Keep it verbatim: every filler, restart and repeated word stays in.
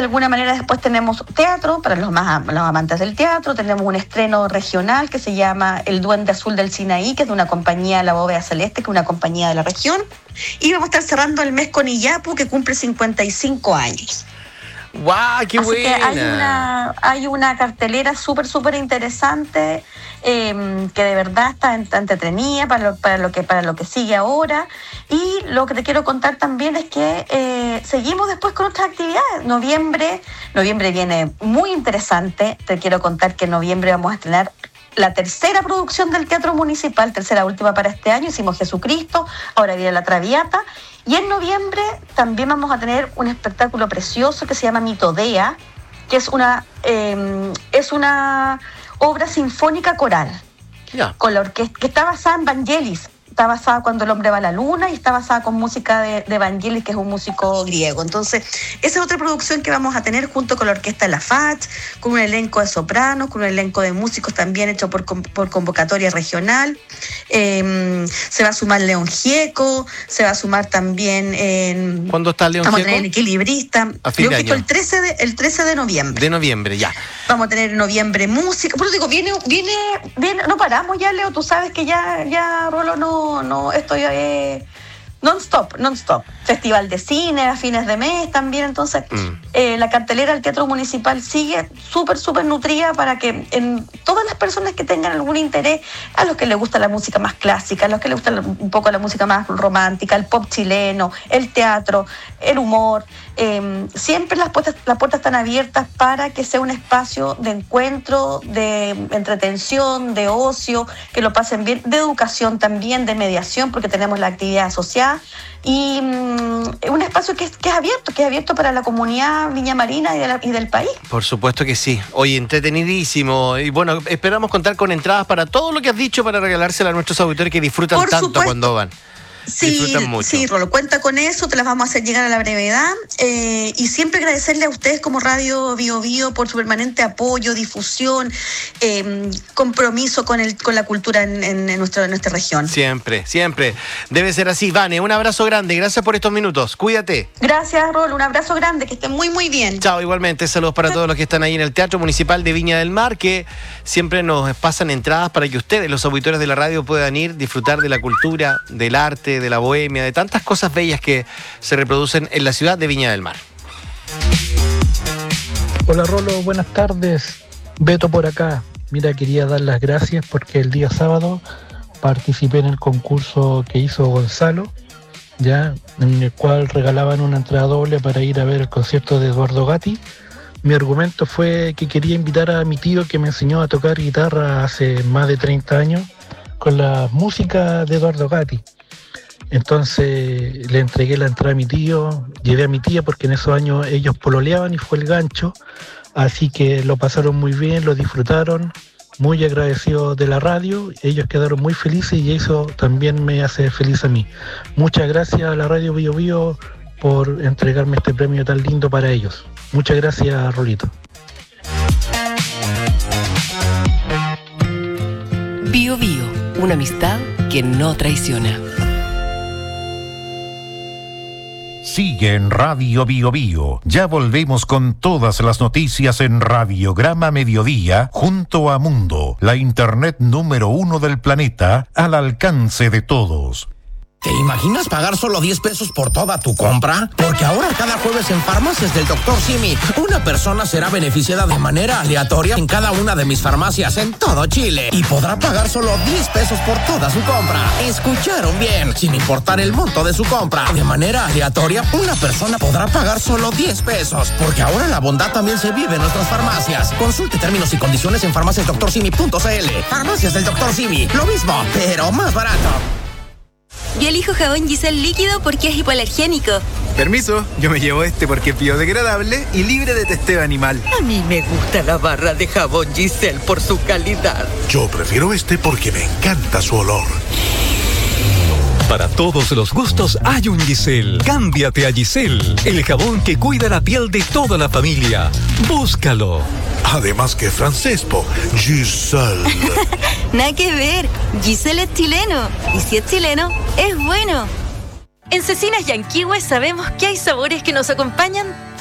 alguna manera después tenemos teatro, para los más los amantes del teatro, tenemos un estreno regional que se llama El Duende Azul del Sinaí, que es de una compañía, La Bóveda Celeste, que es una compañía de la región, y vamos a estar cerrando el mes con Iyapu, que cumple cincuenta y cinco años. ¡Guau, qué Así buena! que hay una, hay una cartelera súper, súper interesante, eh, que de verdad está, está entretenida para lo, para, lo que, para lo que sigue ahora. Y lo que te quiero contar también es que eh, seguimos después con otras actividades. Noviembre, noviembre viene muy interesante. Te quiero contar que en noviembre vamos a estrenar la tercera producción del Teatro Municipal, tercera última para este año. Hicimos Jesucristo, ahora viene La Traviata. Y en noviembre también vamos a tener un espectáculo precioso que se llama Mitodea, que es una, eh, es una obra sinfónica coral, yeah. con la orquesta, que está basada en Vangelis. Está basada Cuando el hombre va a la luna y está basada con música de, de Vangelis, que es un músico griego. Entonces, esa es otra producción que vamos a tener junto con la orquesta La Fach, con un elenco de sopranos, con un elenco de músicos también hecho por, por convocatoria regional. Eh, se va a sumar León Gieco, se va a sumar también... Eh, ¿Cuándo está León Vamos Gieco? a tener el equilibrista. A fin León de Gieco año. el trece de, el trece de noviembre. De noviembre, ya. Vamos a tener en noviembre música. Por eso digo, viene, viene, viene, no paramos ya, Leo, tú sabes que ya, ya Rolo, no, no, esto ya es non-stop, non-stop. Festival de cine a fines de mes también, entonces mm. eh, la cartelera del Teatro Municipal sigue súper, súper nutrida para que en todas las personas que tengan algún interés, a los que les gusta la música más clásica, a los que les gusta un poco la música más romántica, el pop chileno, el teatro, el humor, eh, siempre las puertas, las puertas están abiertas para que sea un espacio de encuentro, de entretención, de ocio, que lo pasen bien, de educación también, de mediación, porque tenemos la actividad asociada. Y um, un espacio que es, que es abierto, que es abierto para la comunidad viñamarina y, de la, y del país. Por supuesto que sí. Oye, entretenidísimo. Y bueno, esperamos contar con entradas para todo lo que has dicho para regalársela a nuestros auditores que disfrutan Por tanto supuesto. Cuando van. Sí, sí, Rolo, cuenta con eso, te las vamos a hacer llegar a la brevedad, eh, y siempre agradecerle a ustedes como Radio Bio Bio por su permanente apoyo, difusión, eh, compromiso con el con la cultura en, en, en, nuestro, en nuestra región. Siempre, siempre. Debe ser así. Vane, un abrazo grande, gracias por estos minutos, cuídate. Gracias, Rolo, un abrazo grande, que estén muy, muy bien. Chao, igualmente, saludos para todos los que están ahí en el Teatro Municipal de Viña del Mar, que siempre nos pasan entradas para que ustedes, los auditores de la radio, puedan ir, disfrutar de la cultura, del arte, de la bohemia, de tantas cosas bellas que se reproducen en la ciudad de Viña del Mar. Hola Rolo, buenas tardes. Beto por acá. Mira, quería dar las gracias porque el día sábado participé en el concurso que hizo Gonzalo, ya, en el cual regalaban una entrada doble para ir a ver el concierto de Eduardo Gatti. Mi argumento fue que quería invitar a mi tío, que me enseñó a tocar guitarra hace más de treinta años, con la música de Eduardo Gatti. Entonces le entregué la entrada a mi tío, llevé a mi tía porque en esos años ellos pololeaban y fue el gancho, así que lo pasaron muy bien, lo disfrutaron, muy agradecidos de la radio, ellos quedaron muy felices y eso también me hace feliz a mí. Muchas gracias a la Radio Bio Bio por entregarme este premio tan lindo para ellos. Muchas gracias, Rolito. Bio Bio, una amistad que no traiciona. Sigue en Radio Bio Bio. Ya volvemos con todas las noticias en Radiograma Mediodía junto a Mundo, la internet número uno del planeta, al alcance de todos. ¿Te imaginas pagar solo diez pesos por toda tu compra? Porque ahora cada jueves en Farmacias del doctor Simi, una persona será beneficiada de manera aleatoria en cada una de mis farmacias en todo Chile y podrá pagar solo diez pesos por toda su compra. ¿Escucharon bien? Sin importar el monto de su compra. De manera aleatoria, una persona podrá pagar solo diez pesos. Porque ahora la bondad también se vive en nuestras farmacias. Consulte términos y condiciones en farmacias doctor simi punto c l. Farmacias del doctor Simi. Lo mismo, pero más barato. Yo elijo jabón Giselle líquido porque es hipoalergénico. Permiso, yo me llevo este porque es biodegradable y libre de testeo animal. A mí me gusta la barra de jabón Giselle por su calidad. Yo prefiero este porque me encanta su olor. Para todos los gustos hay un Giselle. Cámbiate a Giselle, el jabón que cuida la piel de toda la familia. Búscalo. Además que francés, po. Giselle. Nada que ver. Giselle es chileno. Y si es chileno, es bueno. En Cecinas Yanquihue sabemos que hay sabores que nos acompañan